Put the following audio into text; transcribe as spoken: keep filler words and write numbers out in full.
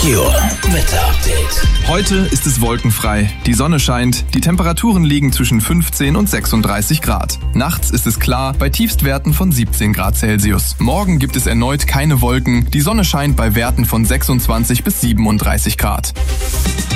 Merkur Wetterupdate. Heute ist es wolkenfrei, die Sonne scheint, die Temperaturen liegen zwischen fünfzehn und sechsunddreißig Grad. Nachts ist es klar bei Tiefstwerten von siebzehn Grad Celsius. Morgen gibt es erneut keine Wolken, die Sonne scheint bei Werten von sechsundzwanzig bis siebenunddreißig Grad.